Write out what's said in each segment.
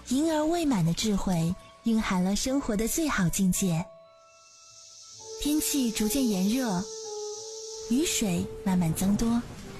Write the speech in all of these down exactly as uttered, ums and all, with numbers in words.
婴儿未满的智慧蕴含了生活的最好境界。天气逐渐炎热，雨水慢慢增多，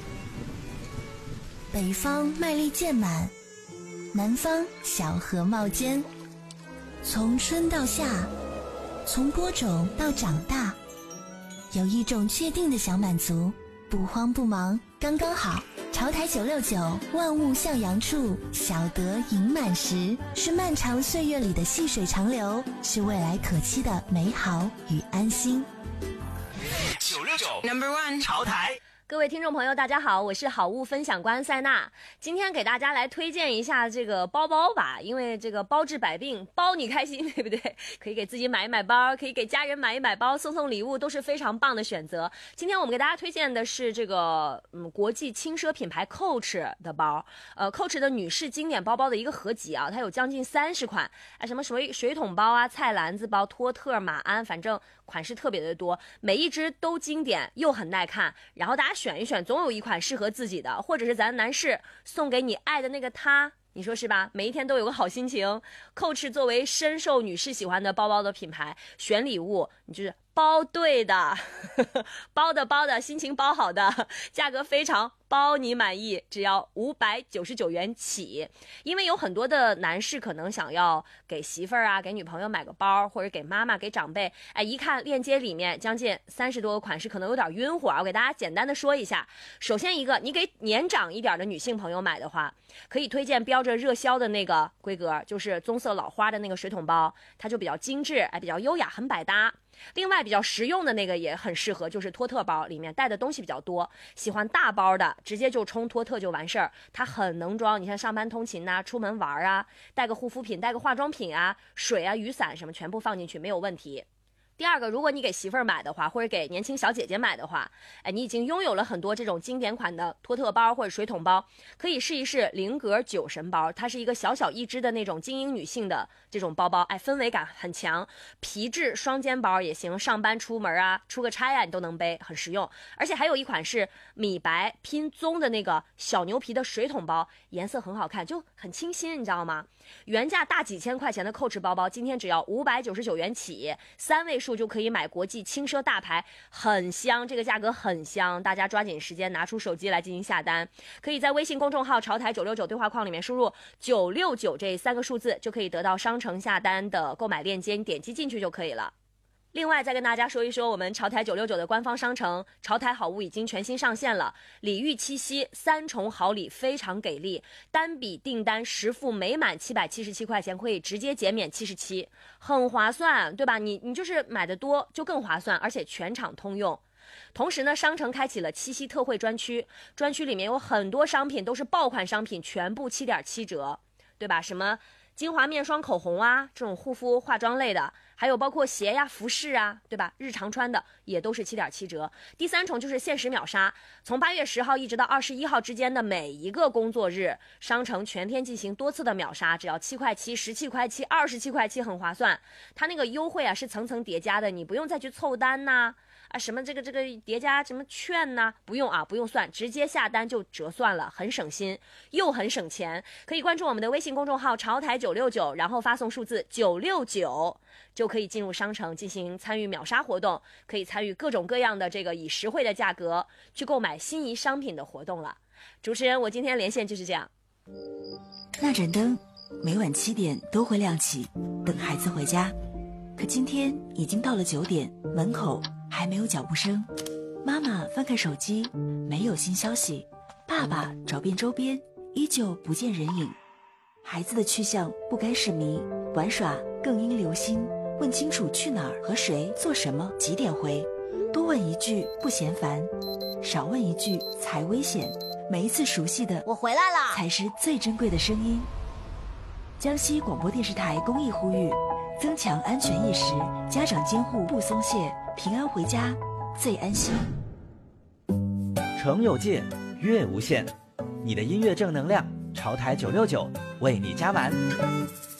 北方麦粒渐满，南方小荷冒尖。从春到夏，从播种到长大，有一种确定的小满足，不慌不忙，刚刚好。潮台九六九，万物向阳处，小得盈满时，是漫长岁月里的细水长流，是未来可期的美好与安心。 九六九 Number One 潮台。 各位听众朋友大家好，我是好物分享官塞娜。今天给大家来推荐一下这个包包吧，因为这个包治百病，包你开心，对不对？可以给自己买一买包，可以给家人买一买包，送送礼物都是非常棒的选择。今天我们给大家推荐的是这个嗯国际轻奢品牌 Coach 的包，呃 Coach 的女士经典包包的一个合集啊，它有将近三十款，啊什么水水桶包啊、菜篮子包、托特、马鞍，反正款式特别的多，每一只都经典又很耐看，然后大家选一选，总有一款适合自己的，或者是咱男士送给你爱的那个他，你说是吧？每一天都有个好心情。Coach 作为深受女士喜欢的包包的品牌，选礼物你就是包对的，包的包的，心情包好的，价格非常包你满意，只要五百九十九元起。因为有很多的男士可能想要给媳妇儿啊、给女朋友买个包，或者给妈妈、给长辈，哎，一看链接里面将近三十多个款式，可能有点晕火啊。我给大家简单的说一下。首先一个，你给年长一点的女性朋友买的话，可以推荐标着热销的那个规格，就是棕色老花的那个水桶包，它就比较精致，哎，比较优雅，很百搭。另外比较实用的那个也很适合，就是托特包，里面带的东西比较多，喜欢大包的直接就冲托特就完事儿，它很能装。你看上班通勤呐、啊，出门玩啊，带个护肤品，带个化妆品啊，水啊、雨伞什么全部放进去没有问题。第二个，如果你给媳妇儿买的话，或者给年轻小姐姐买的话，哎，你已经拥有了很多这种经典款的托特包或者水桶包，可以试一试菱格酒神包，它是一个小小一只的那种精英女性的这种包包，哎，氛围感很强，皮质双肩包也行，上班出门啊，出个差啊，你都能背，很实用。而且还有一款是米白拼棕的那个小牛皮的水桶包，颜色很好看，就很清新，你知道吗？原价大几千块钱的 Coach 包包，今天只要五百九十九元起，三位数就可以买国际轻奢大牌，很香，这个价格很香，大家抓紧时间拿出手机来进行下单。可以在微信公众号潮台九六九对话框里面输入九六九这三个数字，就可以得到商城下单的购买链接，你点击进去就可以了。另外再跟大家说一说，我们潮台九六九的官方商城潮台好物已经全新上线了，礼遇七夕三重好礼非常给力，单笔订单实付每满七百七十七块钱可以直接减免七十七，很划算，对吧？你你就是买的多就更划算，而且全场通用。同时呢，商城开启了七夕特惠专区，专区里面有很多商品都是爆款商品，全部 七点七折，对吧？什么精华面霜、口红啊，这种护肤化妆类的，还有包括鞋呀、服饰啊，对吧？日常穿的也都是 七点七折。第三重就是限时秒杀，从八月十号一直到二十一号之间的每一个工作日，商城全天进行多次的秒杀，只要七块七、十七块七、二十七块七，很划算。它那个优惠啊是层层叠加的，你不用再去凑单呐、啊，什么这个这个叠加什么券呐、啊，不用啊，不用算，直接下单就折算了，很省心又很省钱。可以关注我们的微信公众号潮台九六九，然后发送数字九六九，就可以进入商城进行参与秒杀活动，可以参与各种各样的这个以实惠的价格去购买心仪商品的活动了。主持人，我今天连线就是这样。 那盏灯每晚七点都会亮起，等孩子回家。可今天已经到了九点，门口还没有脚步声。妈妈翻看手机，没有新消息。爸爸找遍周边，依旧不见人影。孩子的去向不该是谜，玩耍更应留心，问清楚去哪儿和谁做什么几点回，多问一句不嫌烦，少问一句才危险。每一次熟悉的我回来了才是最珍贵的声音。江西广播电视台公益呼吁，增强安全意识，家长监护不松懈，平安回家最安心。 成有界，乐无限，你的音乐正能量，潮台九六九为你加满。